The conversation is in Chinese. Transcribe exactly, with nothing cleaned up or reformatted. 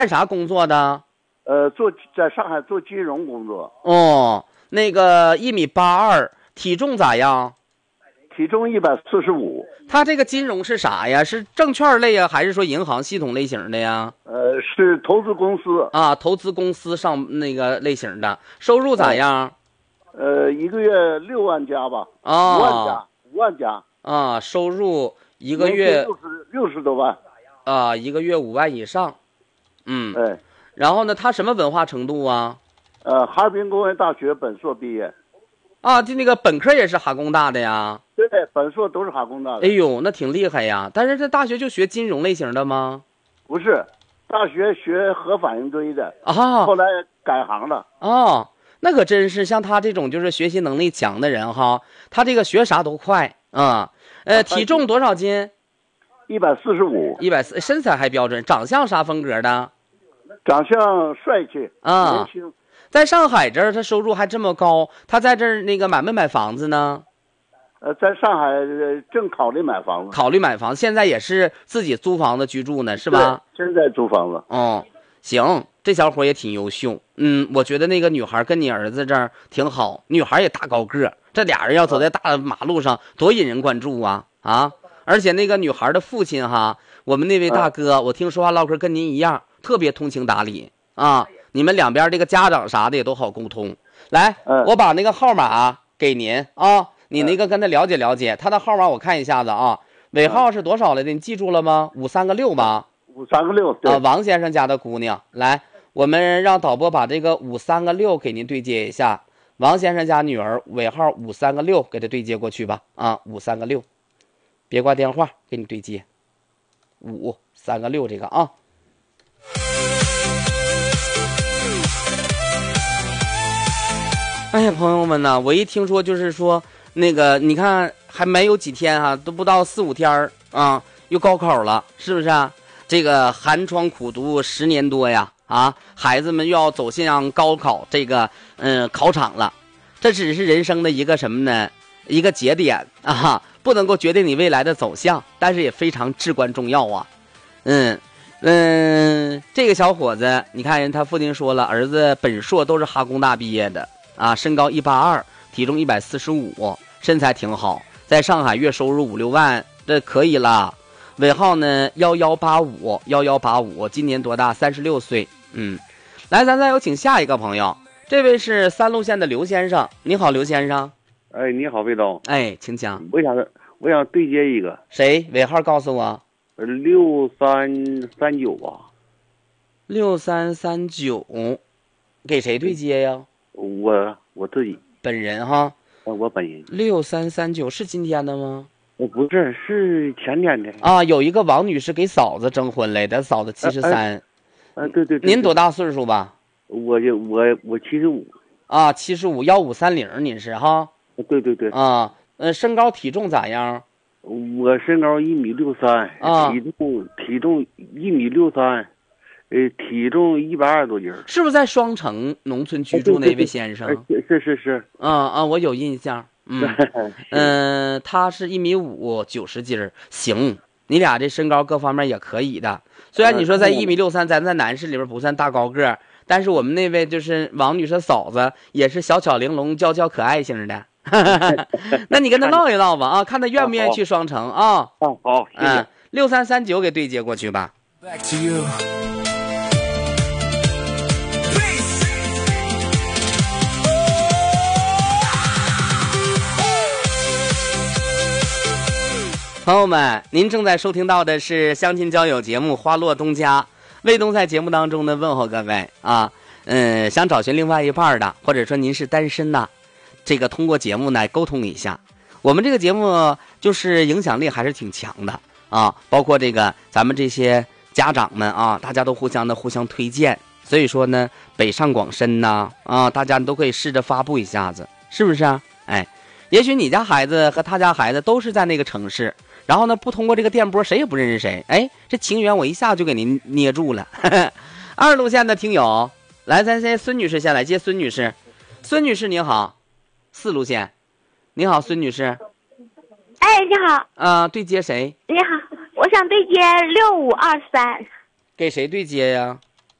干啥工作的？ 呃，做在上海做金融工作。 哦，那个一米八二，体重咋样？ 体重一百四十五。 他这个金融是啥呀？是证券类呀，还是说银行系统类型的呀？ 呃，是投资公司啊，投资公司上那个类型的，收入咋样？ 呃，一个月六万加吧。 啊， 五万加，五万加。 啊，收入一个月六十六十多万。 啊，一个月五万以上。嗯， 哎。 然后呢，他什么文化程度啊？ 呃，哈尔滨工业大学本硕毕业。 啊，就那个本科也是哈工大的呀？ 对，本硕都是哈工大的。 哎呦，那挺厉害呀！但是这大学就学金融类型的吗？ 不是，大学学核反应堆的啊， 后来改行了。 哦，那可真是像他这种就是学习能力强的人哈，他这个学啥都快啊。呃，体重多少斤？ 一百四十五。 一百四，身材还标准，长相啥风格的？ 长相帅气啊， 年轻。 在上海这儿，他收入还这么高，他在这儿那个买没买房子呢？ 呃，在上海正考虑买房子。 考虑买房，现在也是自己租房子居住呢，是吧？ 现在租房子。 哦，行，这小伙也挺优秀。嗯，我觉得那个女孩跟你儿子这儿挺好，女孩也大高个，这俩人要走在大马路上，多引人关注啊啊！而且那个女孩的父亲哈，我们那位大哥，啊、我听说话唠嗑跟您一样，特别通情达理啊。你们两边这个家长啥的也都好沟通。来， 嗯、 我把那个号码给您啊，你那个跟他了解了解，他的号码我看一下子啊，尾号是多少来的？你记住了吗？五三个六吧。 五三个六。 啊，王先生家的姑娘，来，我们让导播把这个五三个六给您对接一下。王先生家女儿尾号五三个六，给他对接过去吧。啊，五三个六，别挂电话，给你对接。五三个六这个啊。哎呀，朋友们呢，我一听说就是说那个，你看还没有几天哈、啊，都不到四五天啊，又高考了，是不是啊？这个寒窗苦读十年多呀，啊，孩子们又要走向高考这个嗯考场了，这只是人生的一个什么呢？一个节点啊，不能够决定你未来的走向，但是也非常至关重要啊。嗯嗯，这个小伙子，你看人他父亲说了，儿子本硕都是哈工大毕业的。啊，身高一八二，体重一百四十五，身材挺好，在上海月收入五六万，这可以了。尾号呢幺幺八五幺幺八五，今年多大？三十六岁。嗯，来，咱再有请下一个朋友，这位是三路线的刘先生。你好，刘先生。 哎，你好，魏总。 哎，请讲。 我想我想对接一个。 谁？尾号告诉我。 六三三九吧。 六三三九，给谁对接呀？ 我我自己本人哈， 我本人。 六三三九是今天的吗？ 我不是，是前天的啊。有一个王女士给嫂子征婚来的，嫂子七十三。 啊，对对对。 您多大岁数吧？ 我就我我七十五。 啊，七十五幺五三零，您是哈？ 对对对。 啊，呃，身高体重咋样？ 我身高一米六三， 啊， 体重体重一米六三。呃，体重一百二十多斤， 是不是在双城农村居住那位先生？ 是是是是， 啊啊，我有印象。嗯嗯、呃，他是一米五，九十斤，行，你俩这身高各方面也可以的。虽然你说在一米六三，咱在男士里边不算大高个，但是我们那位就是王女士嫂子，也是小巧玲珑、娇娇可爱型的。那你跟他唠一唠吧啊，看他愿不愿意去双城啊？ 哦，好，谢谢。 六三三九给对接过去吧。 Back to you. 朋友们，您正在收听到的是相亲交友节目《花落东家》，魏东在节目当中呢问候各位啊，嗯，想找寻另外一半的，或者说您是单身呐，这个通过节目呢沟通一下。我们这个节目就是影响力还是挺强的啊，包括这个咱们这些家长们啊，大家都互相的互相推荐，所以说呢，北上广深呐啊，大家都可以试着发布一下子，是不是啊？哎，也许你家孩子和他家孩子都是在那个城市。然后呢，不通过这个电波，谁也不认识谁。哎，这情缘我一下就给您捏住了。二路线的听友，来，咱先孙女士先来接孙女士。孙女士您好，四路线，你好，孙女士。 哎，你好。 啊、呃，对接谁？ 你好，我想对接六五二三。 给谁对接呀？